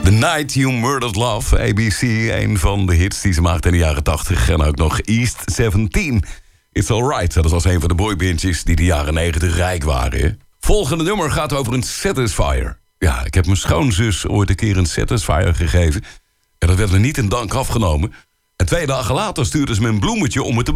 The Night You Murdered Love, ABC, een van de hits die ze maakte in de jaren 80. En ook nog East 17, It's Alright. Dat was een van de boybandjes die de jaren 90 rijk waren. Hè? Volgende nummer gaat over een Satisfyer. Ja, ik heb mijn schoonzus ooit een keer een Satisfyer gegeven. En dat werd me niet in dank afgenomen. En 2 dagen later stuurde ze me een bloemetje om het te